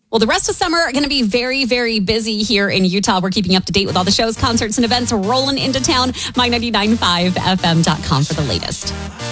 Well, the rest of summer are going to be very, very busy here in Utah. We're keeping up to date with all the shows, concerts, and events rolling into town. My 99.5fm.com for the latest.